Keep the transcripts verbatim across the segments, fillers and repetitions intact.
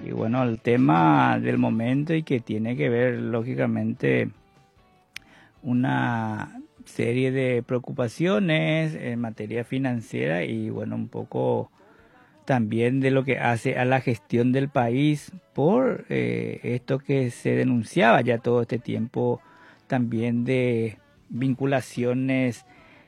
Y bueno, el tema del momento y que tiene que ver lógicamente una serie de preocupaciones en materia financiera y bueno, un poco también de lo que hace a la gestión del país por eh, esto que se denunciaba ya todo este tiempo también de vinculaciones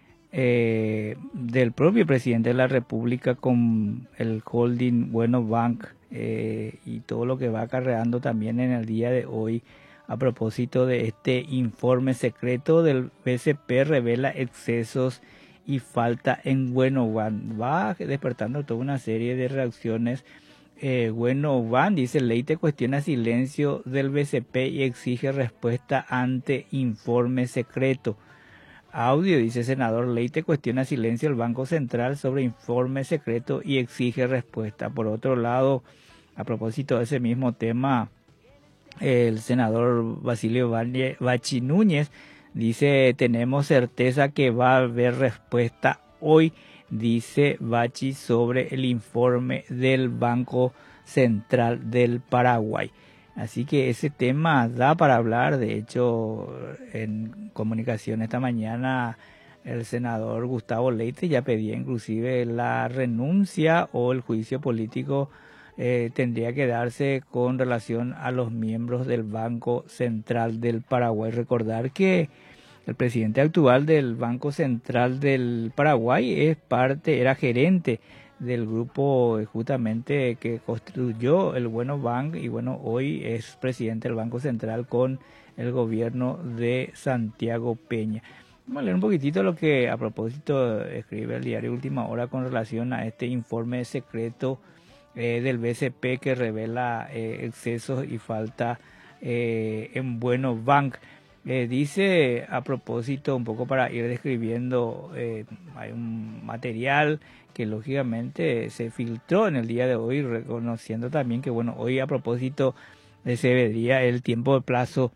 eh, del propio presidente de la República con el holding Bueno Bank eh, y todo lo que va acarreando también en el día de hoy a propósito de este informe secreto del B C P revela excesos y falta en Bueno Bank. Va despertando toda una serie de reacciones. Eh, Bueno Bank dice: Leite cuestiona silencio del B C P y exige respuesta ante informe secreto. Audio dice: senador Leite cuestiona silencio del Banco Central sobre informe secreto y exige respuesta. Por otro lado, a propósito de ese mismo tema, el senador Basilio Bachi Núñez dice: tenemos certeza que va a haber respuesta hoy, dice Bachi, sobre el informe del Banco Central del Paraguay. Así que ese tema da para hablar. De hecho, en comunicación esta mañana el senador Gustavo Leite ya pedía inclusive la renuncia o el juicio político eh, tendría que darse con relación a los miembros del Banco Central del Paraguay. Recordar que el presidente actual del Banco Central del Paraguay es parte, era gerente del grupo justamente que construyó el Bueno Bank y bueno, hoy es presidente del Banco Central con el gobierno de Santiago Peña. Vamos a leer un poquitito lo que a propósito escribe el diario Última Hora con relación a este informe secreto eh, del B C P que revela eh, excesos y falta eh, en Bueno Bank. Eh, dice a propósito, un poco para ir describiendo, eh, hay un material que lógicamente se filtró en el día de hoy, reconociendo también que bueno, hoy a propósito eh, se vería el tiempo de plazo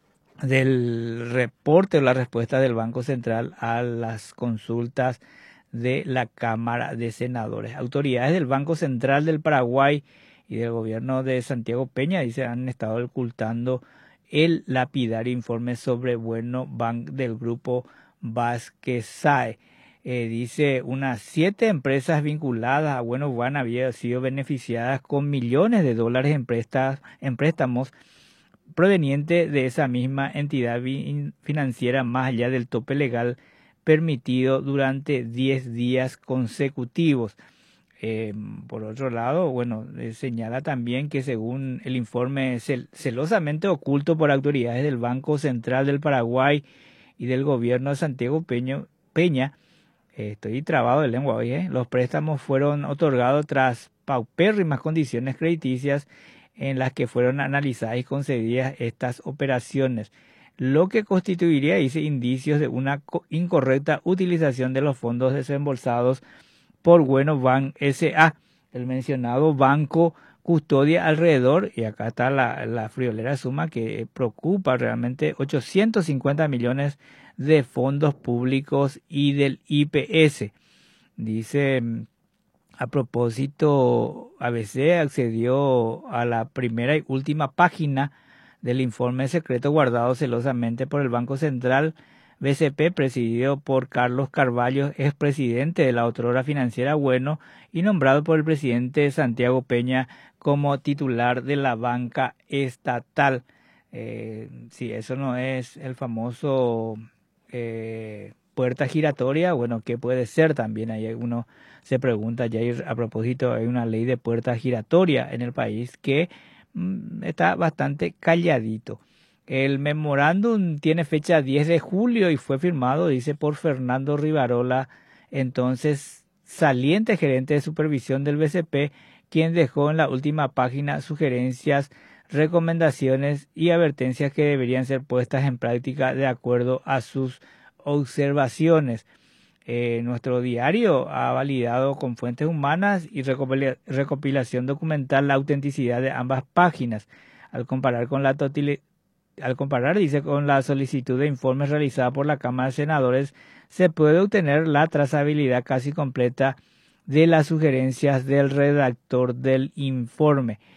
del reporte o la respuesta del Banco Central a las consultas de la Cámara de Senadores. Autoridades del Banco Central del Paraguay y del gobierno de Santiago Peña, dice, han estado ocultando el lapidario informe sobre Bueno Bank del grupo Vázquez-Sae. Eh, dice, unas siete empresas vinculadas a Bueno Bank habían sido beneficiadas con millones de dólares en, prestas, en préstamos provenientes de esa misma entidad financiera más allá del tope legal permitido durante diez días consecutivos. Eh, por otro lado, bueno, eh, señala también que según el informe cel celosamente oculto por autoridades del Banco Central del Paraguay y del gobierno de Santiago Peña, Peña eh, estoy trabado de lengua hoy, eh, los préstamos fueron otorgados tras paupérrimas condiciones crediticias en las que fueron analizadas y concedidas estas operaciones, lo que constituiría, dice, indicios de una incorrecta utilización de los fondos desembolsados por Bueno Bank S A El mencionado banco custodia alrededor, y acá está la, la friolera suma que preocupa realmente, ochocientos cincuenta millones de fondos públicos y del I P S. Dice, a propósito, A B C accedió a la primera y última página del informe secreto guardado celosamente por el Banco Central B C P, presidido por Carlos Carvalho, expresidente de la otrora financiera Bueno y nombrado por el presidente Santiago Peña como titular de la banca estatal. Eh, si eso no es el famoso eh, puerta giratoria, bueno, ¿qué puede ser también? Ahí uno se pregunta, ya hay, a propósito, hay una ley de puerta giratoria en el país que mmm, está bastante calladito. El memorándum tiene fecha diez de julio y fue firmado, dice, por Fernando Rivarola, entonces saliente gerente de supervisión del B C P, quien dejó en la última página sugerencias, recomendaciones y advertencias que deberían ser puestas en práctica de acuerdo a sus observaciones. Eh, nuestro diario ha validado con fuentes humanas y recopila- recopilación documental la autenticidad de ambas páginas, al comparar con la totalidad. Al comparar, dice, con la solicitud de informes realizada por la Cámara de Senadores, se puede obtener la trazabilidad casi completa de las sugerencias del redactor del informe.